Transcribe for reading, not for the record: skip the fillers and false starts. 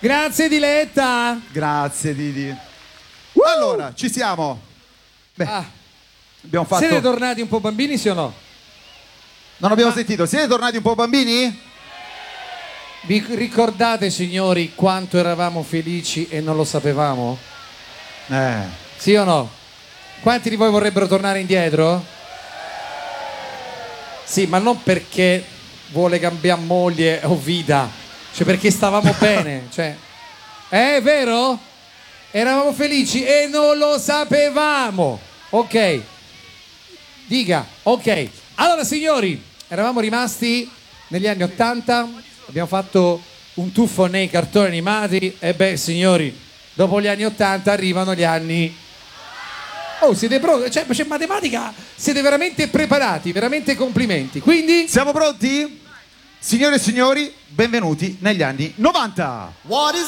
Grazie Diletta. Grazie Didi. Allora, ci siamo. Beh, abbiamo fatto... Siete tornati un po' bambini, sì o no? Non abbiamo sentito. Siete tornati un po' bambini? Vi ricordate, signori, quanto eravamo felici e non lo sapevamo? Sì o no? Quanti di voi vorrebbero tornare indietro? Sì, ma non perché vuole cambiare moglie o vita, cioè perché stavamo bene, cioè. È vero? Eravamo felici e non lo sapevamo. Ok. Dica, ok. Allora, signori, eravamo rimasti negli anni '80, abbiamo fatto un tuffo nei cartoni animati e beh, signori, dopo gli anni '80 arrivano gli anni... Oh, siete pronti? Cioè, c'è matematica, siete veramente preparati, veramente complimenti. Quindi... Siamo pronti? Signore e signori, benvenuti negli anni '90.